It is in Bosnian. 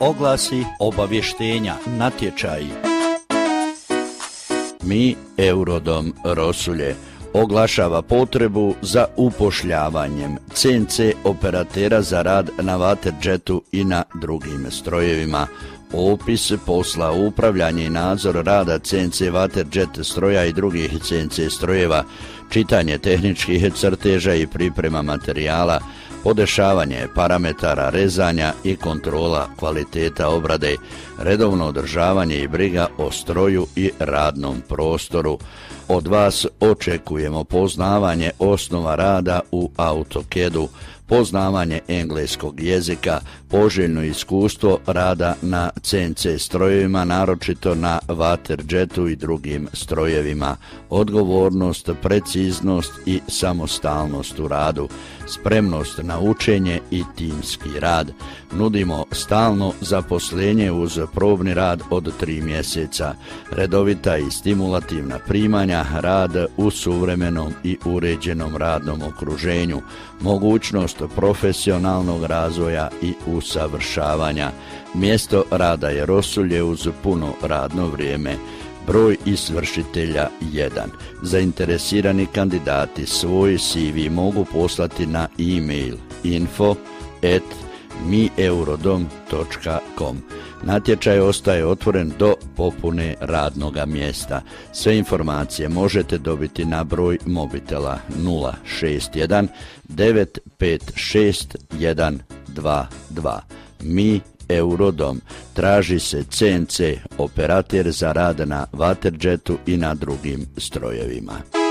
oglasi, obavještenja, natječaji. Mi, Eurodom Rosulje, oglašava potrebu za upošljavanjem CNC operatera za rad na vaterđetu i na drugim strojevima. Opis posla, upravljanje i nadzor rada CNC vaterđet stroja i drugih CNC strojeva, čitanje tehničkih crteža i priprema materijala, podešavanje parametara rezanja i kontrola kvaliteta obrade, redovno održavanje i briga o stroju i radnom prostoru. Od vas očekujemo poznavanje osnova rada u AutoCAD-u, poznavanje engleskog jezika, poželjno iskustvo rada na CNC strojevima, naročito na vaterđetu i drugim strojevima, odgovornost, preciznost i samostalnost u radu, spremnost na učenje i timski rad. Nudimo stalno zaposlenje uz probni rad od 3 mjeseca, redovita i stimulativna primanja, rad u suvremenom i uređenom radnom okruženju, mogućnost profesionalnog razvoja i usavršavanja. Mjesto rada je Rosulje uz puno radno vrijeme. Broj izvršitelja 1. Zainteresirani kandidati svoj CV mogu poslati na e-mail info@mieurodom.com. Natječaj ostaje otvoren do popune radnoga mjesta. Sve informacije možete dobiti na broj mobitela 061 956 122. Mi Eurodom, traži se CNC operater za rad na vaterđetu i na drugim strojevima.